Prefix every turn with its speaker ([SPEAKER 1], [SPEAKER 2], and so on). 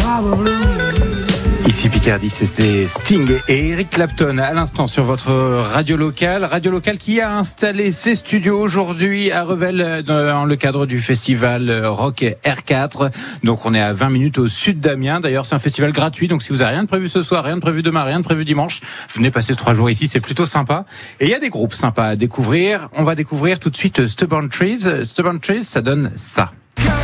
[SPEAKER 1] Ici Picardie, c'était Sting et Eric Clapton à l'instant sur votre radio locale qui a installé ses studios aujourd'hui à Revel dans le cadre du festival Rock R4. Donc on est à 20 minutes au sud d'Amiens. D'ailleurs c'est un festival gratuit, donc si vous n'avez rien de prévu ce soir, rien de prévu demain, rien de prévu dimanche, venez passer 3 jours ici, c'est plutôt sympa. Et il y a des groupes sympas à découvrir. On va découvrir tout de suite Stubborn Trees. Stubborn Trees, ça donne ça.